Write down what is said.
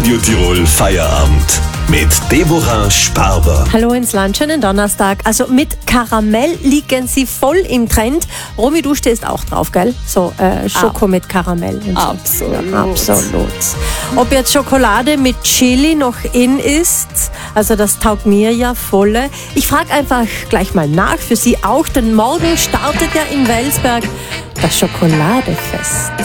Radio Tirol Feierabend mit Deborah Sparber. Hallo ins Land, schönen Donnerstag. Also mit Karamell liegen sie voll im Trend. Romy, du stehst auch drauf, gell? So Schoko mit Karamell. Und so. Absolut. Ja, absolut. Ob jetzt Schokolade mit Chili noch in ist, also das taugt mir ja volle. Ich frage einfach gleich mal nach für Sie auch, denn morgen startet ja in Welsberg das Schokoladefest.